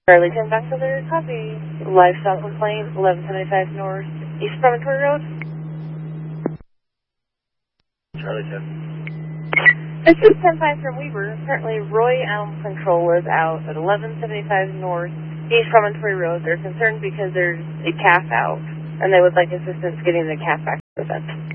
Charlie 10 back to their copy. Livestock complaint, 1175 North, East Promontory Road. Charlie 10. This is 10-5 from Weber. Apparently Roy Animal Control is out at 1175 North, East Promontory Road. They're concerned because there's a calf out, and they would like assistance getting the calf back to the fence.